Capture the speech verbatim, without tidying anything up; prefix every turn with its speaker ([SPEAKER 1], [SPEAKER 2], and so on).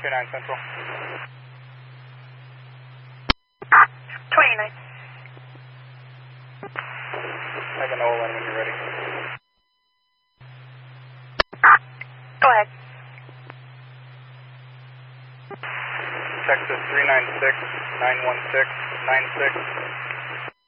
[SPEAKER 1] twenty-nine Central.
[SPEAKER 2] twenty-nine.
[SPEAKER 1] Have an O L N when you're ready.
[SPEAKER 2] Go ahead.
[SPEAKER 1] Texas three nine six, nine one six, nine six.